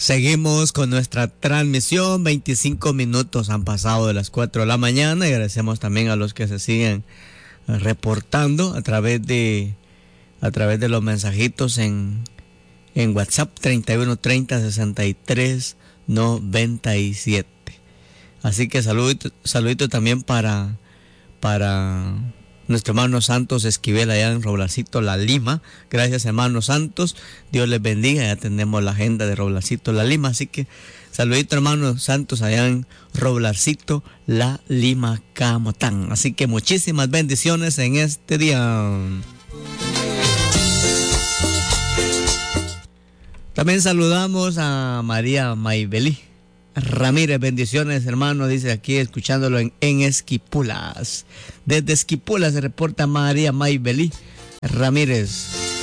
Seguimos con nuestra transmisión. 25 minutos han pasado de las 4 de la mañana y agradecemos también a los que se siguen reportando a través de los mensajitos en WhatsApp 3130-6397. Así que saludito también para nuestro hermano Santos Esquivel allá en Roblacito, La Lima. Gracias, hermano Santos. Dios les bendiga. Ya tenemos la agenda de Roblacito, La Lima. Así que saludito, hermano Santos, allá en Roblacito, La Lima, Camotán. Así que muchísimas bendiciones en este día. También saludamos a María Maybelí Ramírez, bendiciones, hermano, dice aquí, escuchándolo en Esquipulas. Desde Esquipulas se reporta María Maybelí Ramírez.